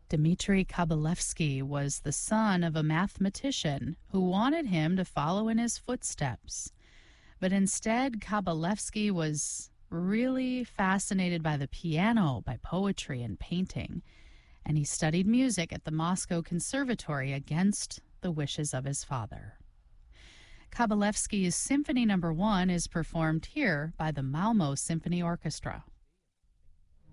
Dmitri Kabalevsky was the son of a mathematician who wanted him to follow in his footsteps. But instead, Kabalevsky was really fascinated by the piano, by poetry and painting, and he studied music at the Moscow Conservatory against the wishes of his father. Kabalevsky's Symphony No. 1 is performed here by the Malmo Symphony Orchestra.